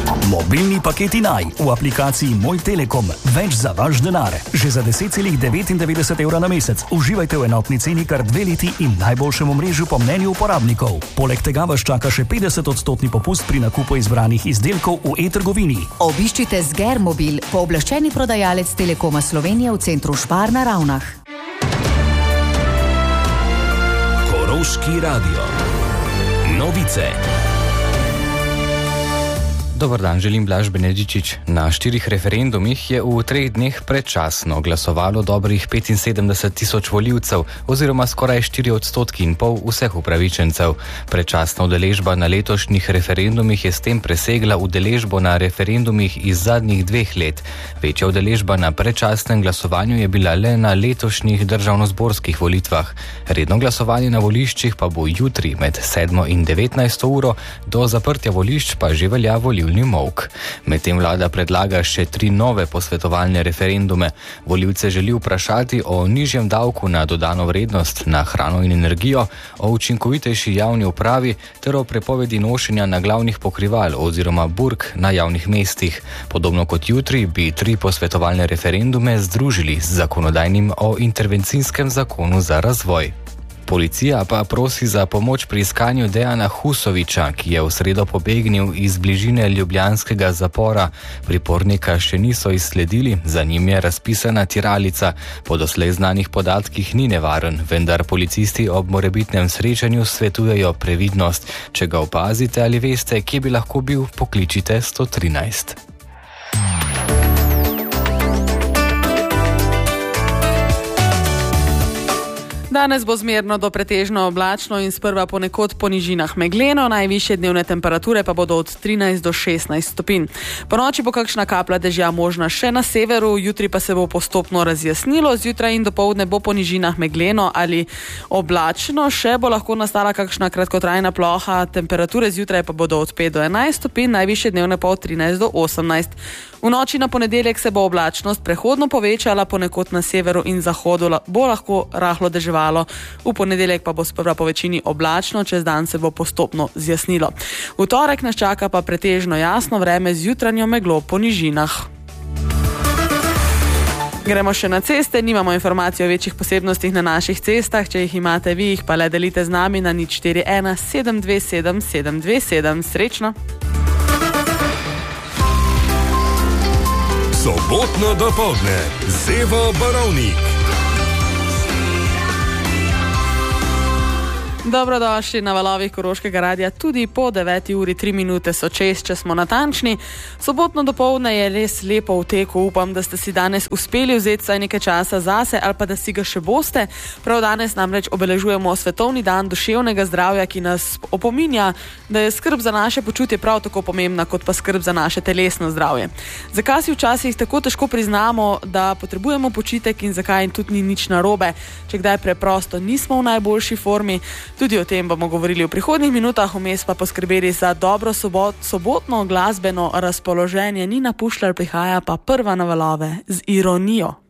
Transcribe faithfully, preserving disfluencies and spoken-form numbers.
Mobilni paketi Naj v aplikaciji Moj Telekom. Več za vaš denar. Že za deset celih devetindevetdeset evra na mesec. Uživajte v enotni ceni kar dve leti in najboljšem omrežju po mnenju uporabnikov. Poleg tega vas čaka še petdeset odstotni popust pri nakupu izbranih izdelkov v e-trgovini. Obiščite Sgermobil, pooblaščeni prodajalec Telekoma Slovenije v centru Špar na Ravnah. Koroški radio. Novice. Dobar dan, želim Blaž Benedičič. Na štirih referendumih je v treh dneh predčasno glasovalo dobrih petinsedemdeset tisoč volivcev oziroma skoraj štiri odstotki in pol vseh upravičencev. Predčasna udeležba na letošnjih referendumih je s tem presegla udeležbo na referendumih iz zadnjih dveh let. Večja udeležba na predčasnem glasovanju je bila le na letošnjih državnozborskih volitvah. Redno glasovanje na voliščih pa bo jutri med sedmo in devetnajsto uro, do zaprtja volišč pa že velja volivcev. Mok. Medtem vlada predlaga še tri nove posvetovalne referendume. Volivce želi vprašati o nižjem davku na dodano vrednost na hrano in energijo, o učinkovitejši javni upravi ter o prepovedi nošenja naglavnih pokrival oziroma burk na javnih mestih. Podobno kot jutri bi tri posvetovalne referendume združili z zakonodajnim o intervencijskem zakonu za razvoj. Policija pa prosi za pomoč pri iskanju Dejana Husoviča, ki je v sredo pobegnil iz bližine ljubljanskega zapora. Pripornika še niso izsledili, za njim je razpisana tiralica. Po doslej znanih podatkih ni nevaren, vendar policisti ob morebitnem srečanju svetujejo previdnost. Če ga opazite ali veste, kje bi lahko bil, pokličite sto trinajst. Danes bo zmerno do pretežno oblačno in sprva ponekod po nižinah megleno, najvišje dnevne temperature pa bodo od trinajst do šestnajst stopinj. Po noči bo kakšna kapla dežja možna še na severu, jutri pa se bo postopno razjasnilo, zjutraj in dopoldne bo po nižinah megleno ali oblačno, še bo lahko nastala kakšna kratkotrajna ploha, temperature zjutraj pa bodo od pet do enajst stopinj, najvišje dnevne pa od trinajst do osemnajst. V noči na ponedeljek se bo oblačnost prehodno povečala, ponekod na severu in zahodu bo lahko rahlo deževalo. V ponedeljek pa bo sprva po večini oblačno, čez dan se bo postopno zjasnilo. V torek nas čaka pa pretežno jasno vreme z jutranjo meglo po nižinah. Gremo še na ceste, nimamo informacij o večjih posebnostih na naših cestah, če jih imate vi, jih pa le delite z nami na nič štiri ena sedem dve sedem sedem dve sedem. Srečno! Sobotno dopoldne z Evo Barovnik. Dobrodošli na valovih Koroškega radia, tudi po deveti uri tri minute so čez, če smo natančni. Sobotno dopoldne je res lepo v teku, upam, da ste si danes uspeli vzeti saj nekaj časa zase ali pa da si ga še boste. Prav danes namreč obeležujemo Svetovni dan duševnega zdravja, ki nas opominja, da je skrb za naše počutje prav tako pomembna kot pa skrb za naše telesno zdravje. Zakaj si včasih tako težko priznamo, da potrebujemo počitek in zakaj tudi ni nič narobe, če kdaj preprosto nismo v najboljši formi. Tudi o tem bomo govorili v prihodnjih minutah, vmes pa poskrbeli za dobro sobot, sobotno glasbeno razpoloženje. Nina Pušlar prihaja pa prva na valove z ironijo.